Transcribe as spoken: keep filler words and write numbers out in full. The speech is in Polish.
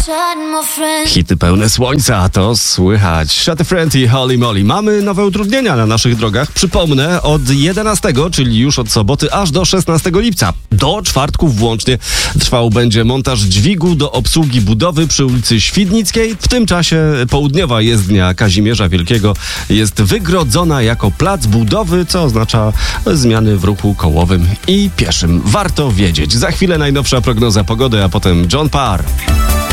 Hity pełne słońca, to słychać. Shut the Friend i Holy Moly. Mamy nowe utrudnienia na naszych drogach. Przypomnę, od jedenastego, czyli już od soboty, aż do szesnastego lipca. Do czwartków włącznie trwał będzie montaż dźwigu do obsługi budowy przy ulicy Świdnickiej. W tym czasie południowa jezdnia Kazimierza Wielkiego jest wygrodzona jako plac budowy, co oznacza zmiany w ruchu kołowym i pieszym. Warto wiedzieć. Za chwilę najnowsza prognoza pogody, a potem John Parr.